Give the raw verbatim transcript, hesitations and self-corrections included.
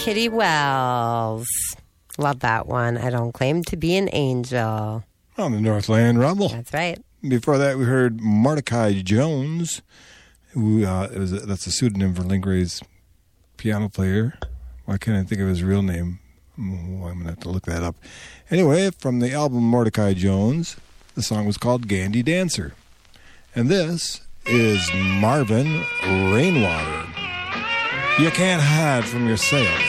Kitty Wells. Love that one. I don't claim to be an angel. On the Northland Rumble. That's right. Before that, we heard Mordecai Jones, who uh, it was a, that's a pseudonym for Lindgray's piano player. Why can't I think of his real name? Oh, I'm going to have to look that up. Anyway, from the album Mordecai Jones, the song was called Gandy Dancer. And this is Marvin Rainwater. You can't hide from yourself.